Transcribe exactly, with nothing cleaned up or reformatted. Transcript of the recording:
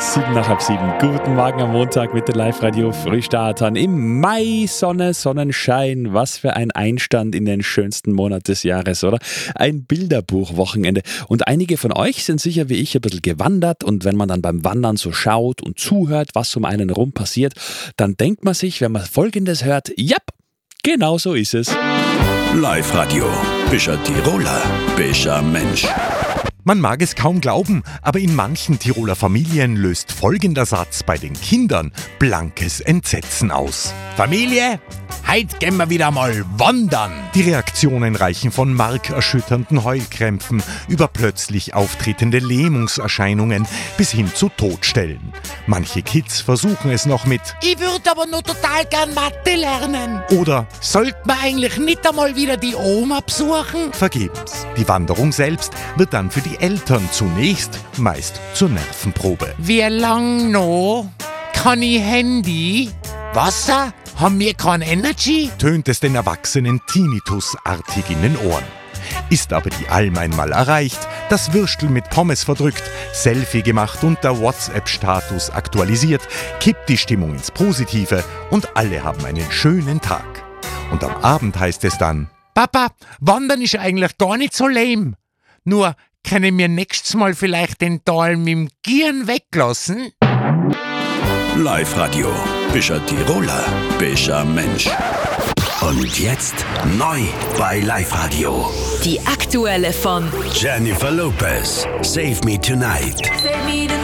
Sieben nach halb sieben. Guten Morgen am Montag mit den Live-Radio-Frühstartern im Mai. Sonne, Sonnenschein. Was für ein Einstand in den schönsten Monat des Jahres, oder? Ein Bilderbuch-Wochenende. Und einige von euch sind sicher wie ich ein bisschen gewandert. Und wenn man dann beim Wandern so schaut und zuhört, was um einen rum passiert, dann denkt man sich, wenn man Folgendes hört, ja, genau so ist es. Live-Radio. Bist ein Tiroler, bist ein Mensch. Man mag es kaum glauben, aber in manchen Tiroler Familien löst folgender Satz bei den Kindern blankes Entsetzen aus. Familie, heute gehen wir wieder mal wandern. Die Reaktionen reichen von markerschütternden Heulkrämpfen über plötzlich auftretende Lähmungserscheinungen bis hin zu Todstellen. Manche Kids versuchen es noch mit Ich würde aber noch total gern Mathe lernen. oder Sollte man eigentlich nicht einmal wieder die Oma besuchen? vergebens. Die Wanderung selbst wird dann für die Eltern zunächst meist zur Nervenprobe. Wie lang noch? Kann ich Handy? Wasser? Haben wir kein Energy? Tönt es den Erwachsenen Tinnitusartig in den Ohren. Ist aber die Alm einmal erreicht, das Würstel mit Pommes verdrückt, Selfie gemacht und der WhatsApp-Status aktualisiert, kippt die Stimmung ins Positive und alle haben einen schönen Tag. Und am Abend heißt es dann: Papa, Wandern ist eigentlich gar nicht so lame. Nur, können wir nächstes Mal vielleicht den Tal mit dem Gieren weglassen? Live-Radio. Bist ein Tiroler, bist ein Mensch. Und jetzt neu bei Live-Radio. Die aktuelle von Jennifer Lopez. Save Me Tonight.